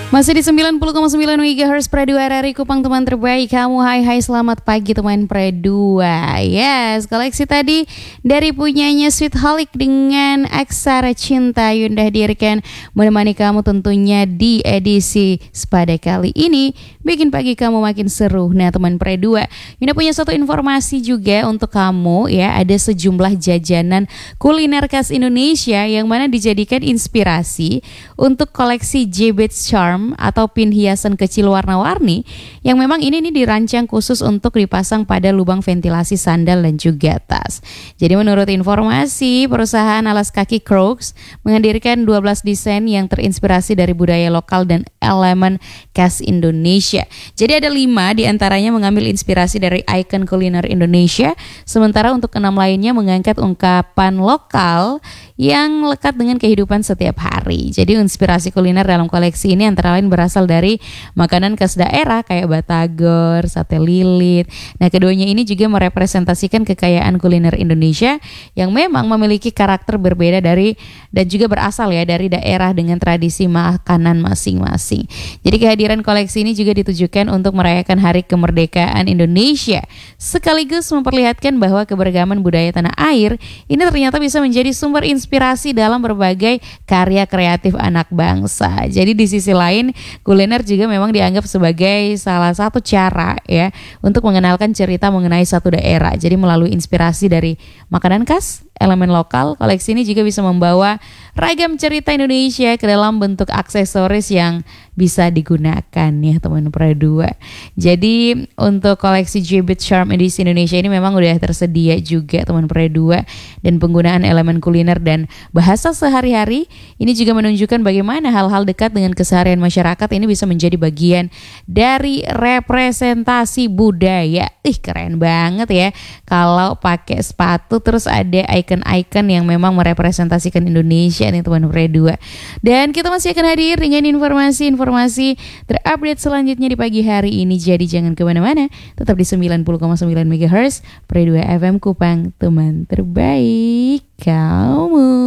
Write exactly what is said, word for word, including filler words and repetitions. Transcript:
Masih di sembilan puluh koma sembilan megahertz Pre dua R R I Kupang, teman terbaik kamu. Hai hai selamat pagi teman Pre dua. Yes, koleksi tadi dari punyanya Sweet Holic dengan Aksara Cinta Yunda hadirkan menemani kamu tentunya di edisi Spada kali ini, bikin pagi kamu makin seru. Nah teman Pre dua, Yunda punya satu informasi juga untuk kamu ya. Ada sejumlah jajanan kuliner khas Indonesia yang mana dijadikan inspirasi untuk koleksi J B Charm atau pin hiasan kecil warna-warni yang memang ini nih dirancang khusus untuk dipasang pada lubang ventilasi sandal dan juga tas. Jadi menurut informasi, perusahaan alas kaki Crocs menghadirkan dua belas desain yang terinspirasi dari budaya lokal dan elemen khas Indonesia. Jadi ada lima diantaranya mengambil inspirasi dari ikon kuliner Indonesia, sementara untuk enam lainnya mengangkat ungkapan lokal yang lekat dengan kehidupan setiap hari. Jadi inspirasi kuliner dalam koleksi ini antara lain berasal dari makanan khas daerah kayak batagor, sate lilit. Nah, keduanya ini juga merepresentasikan kekayaan kuliner Indonesia yang memang memiliki karakter berbeda dari dan juga berasal ya dari daerah dengan tradisi makanan masing-masing. Jadi kehadiran koleksi ini juga ditujukan untuk merayakan Hari Kemerdekaan Indonesia, sekaligus memperlihatkan bahwa keberagaman budaya tanah air ini ternyata bisa menjadi sumber inspirasi dalam berbagai karya kreatif anak bangsa. Jadi di sisi lain, kuliner juga memang dianggap sebagai salah satu cara ya untuk mengenalkan cerita mengenai satu daerah. Jadi melalui inspirasi dari makanan khas, elemen lokal, koleksi ini juga bisa membawa ragam cerita Indonesia ke dalam bentuk aksesoris yang bisa digunakan ya teman Pre dua. Jadi untuk koleksi J B Charm edisi Indonesia ini memang udah tersedia juga teman Pre dua, dan penggunaan elemen kuliner dan bahasa sehari-hari ini juga menunjukkan bagaimana hal-hal dekat dengan keseharian masyarakat ini bisa menjadi bagian dari representasi budaya. Ih keren banget ya kalau pakai sepatu terus ada ikon-ikon yang memang merepresentasikan Indonesia nih teman Pre dua. Dan kita masih akan hadir dengan informasi-informasi terupdate selanjutnya di pagi hari ini. Jadi jangan kemana-mana, tetap di sembilan puluh koma sembilan megahertz Pre dua F M Kupang, teman terbaik kamu.